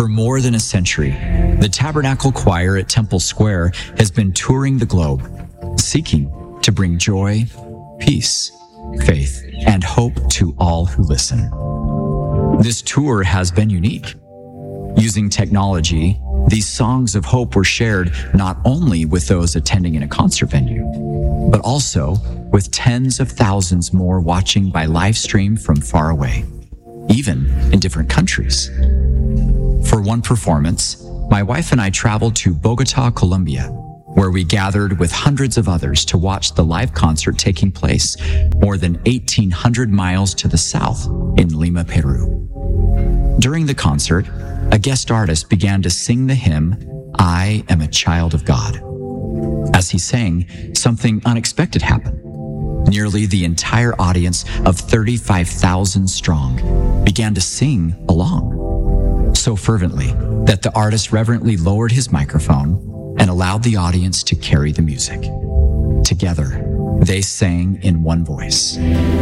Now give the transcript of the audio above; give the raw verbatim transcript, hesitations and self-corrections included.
For more than a century, the Tabernacle Choir at Temple Square has been touring the globe, seeking to bring joy, peace, faith, and hope to all who listen. This tour has been unique. Using technology, these songs of hope were shared not only with those attending in a concert venue, but also with tens of thousands more watching by live stream from far away, even in different countries. For one performance, my wife and I traveled to Bogota, Colombia, where we gathered with hundreds of others to watch the live concert taking place more than eighteen hundred miles to the south in Lima, Peru. During the concert, a guest artist began to sing the hymn, "I Am a Child of God." As he sang, something unexpected happened. Nearly the entire audience of thirty-five thousand strong began to sing along, so fervently that the artist reverently lowered his microphone and allowed the audience to carry the music. Together, they sang in one voice.